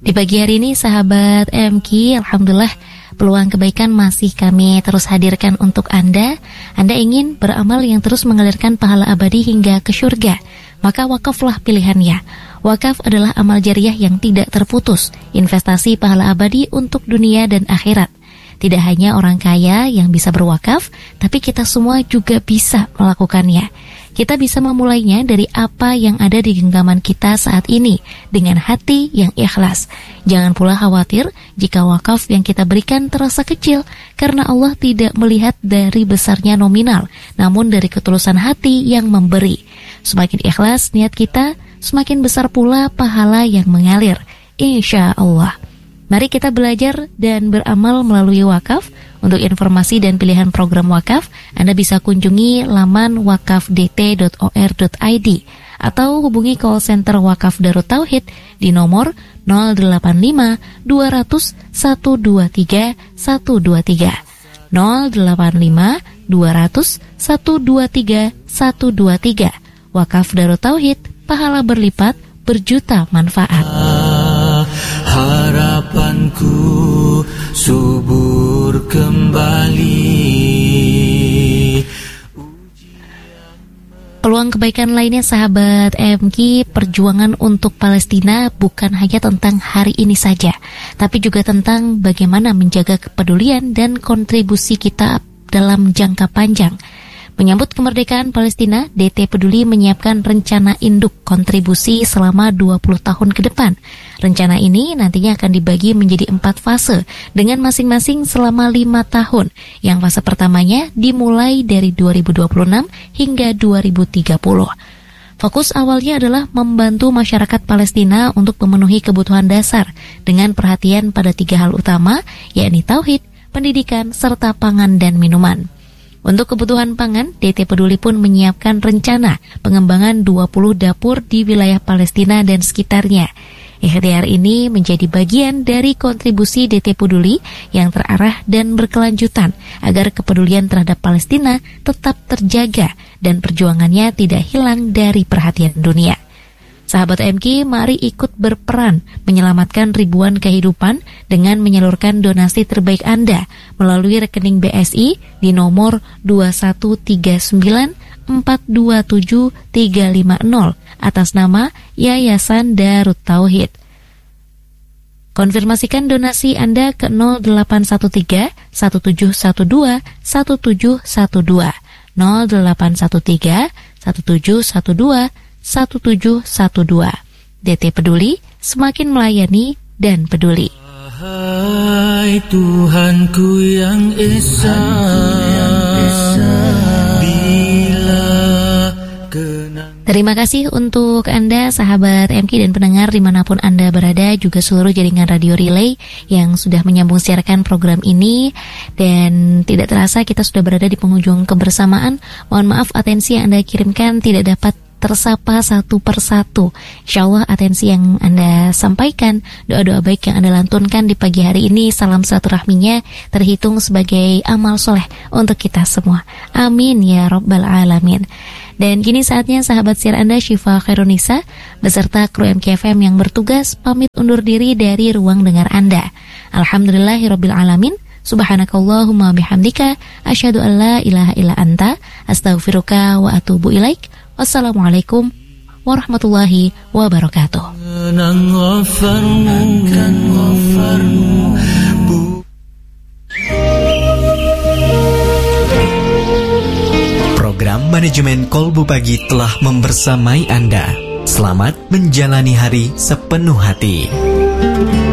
Di pagi hari ini sahabat MQ, alhamdulillah peluang kebaikan masih kami terus hadirkan untuk Anda. Anda ingin beramal yang terus mengalirkan pahala abadi hingga ke surga, maka wakaflah pilihannya. Wakaf adalah amal jariah yang tidak terputus, investasi pahala abadi untuk dunia dan akhirat. Tidak hanya orang kaya yang bisa berwakaf, tapi kita semua juga bisa melakukannya. Kita bisa memulainya dari apa yang ada di genggaman kita saat ini, dengan hati yang ikhlas. Jangan pula khawatir jika wakaf yang kita berikan terasa kecil, karena Allah tidak melihat dari besarnya nominal, namun dari ketulusan hati yang memberi. Semakin ikhlas niat kita, semakin besar pula pahala yang mengalir, insya Allah. Mari kita belajar dan beramal melalui wakaf. Untuk informasi dan pilihan program wakaf, Anda bisa kunjungi laman wakafdt.or.id atau hubungi call center Wakaf Darut Tauhid di nomor 085 200 123 123 085 200 123 123. Wakaf Darut Tauhid, pahala berlipat, berjuta manfaat. Harapanku subur kembali. Peluang kebaikan lainnya sahabat MQ, perjuangan untuk Palestina bukan hanya tentang hari ini saja, tapi juga tentang bagaimana menjaga kepedulian dan kontribusi kita dalam jangka panjang. Menyambut kemerdekaan Palestina, DT Peduli menyiapkan rencana induk kontribusi selama 20 tahun ke depan. Rencana ini nantinya akan dibagi menjadi 4 fase dengan masing-masing selama 5 tahun. Yang fase pertamanya dimulai dari 2026 hingga 2030. Fokus awalnya adalah membantu masyarakat Palestina untuk memenuhi kebutuhan dasar dengan perhatian pada 3 hal utama, yakni tauhid, pendidikan, serta pangan dan minuman. Untuk kebutuhan pangan, DT Peduli pun menyiapkan rencana pengembangan 20 dapur di wilayah Palestina dan sekitarnya. Ikhtiar ini menjadi bagian dari kontribusi DT Peduli yang terarah dan berkelanjutan agar kepedulian terhadap Palestina tetap terjaga dan perjuangannya tidak hilang dari perhatian dunia. Sahabat MQ, mari ikut berperan menyelamatkan ribuan kehidupan dengan menyalurkan donasi terbaik Anda melalui rekening BSI di nomor 2139427 atas nama Yayasan Darut Tauhid. Konfirmasikan donasi Anda ke 0813 1712 1712 0813 1712 1712. DT Peduli, semakin melayani dan peduli. Hai Tuhanku yang Esa, terima kasih untuk Anda sahabat MQ dan pendengar dimanapun Anda berada, juga seluruh jaringan radio relay yang sudah menyambung siarkan program ini. Dan tidak terasa kita sudah berada di penghujung kebersamaan. Mohon maaf atensi yang Anda kirimkan tidak dapat tersapa satu persatu. Insyaallah atensi yang Anda sampaikan, doa-doa baik yang Anda lantunkan di pagi hari ini, salam silaturahminya terhitung sebagai amal soleh untuk kita semua. Amin ya Rabbal Alamin. Dan kini saatnya sahabat siar Anda Syifa Khairunisa beserta kru MKFM yang bertugas pamit undur diri dari ruang dengar Anda. Alhamdulillahirabbil alamin. Subhanakallahumma bihamdika asyhadu an la ilaha illa anta astaghfiruka wa atubu ilaik. Wassalamualaikum warahmatullahi wabarakatuh. Program Manajemen Kolbu Pagi telah membersamai Anda. Selamat menjalani hari sepenuh hati.